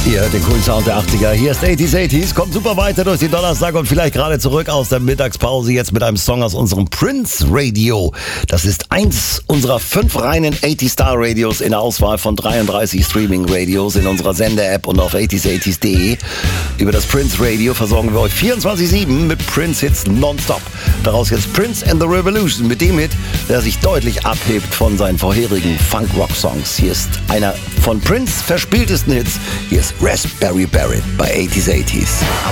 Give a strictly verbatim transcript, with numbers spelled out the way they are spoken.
Ihr hört den coolen Sound der achtziger. Hier ist achtziger achtziger. Kommt super weiter durch den Donnerstag und vielleicht gerade zurück aus der Mittagspause. Jetzt mit einem Song aus unserem Prince Radio. Das ist eins unserer fünf reinen achtzig Star Radios in der Auswahl von dreiunddreißig Streaming Radios in unserer Sender-App und auf achtzig achtzig punkt de. Über das Prince Radio versorgen wir euch vierundzwanzig sieben mit Prince-Hits nonstop. Daraus jetzt Prince and the Revolution mit dem Hit, der sich deutlich abhebt von seinen vorherigen Funk-Rock-Songs. Hier ist einer von Prince verspieltesten Hits. Hier ist Raspberry Beret bei achtzig achtzig.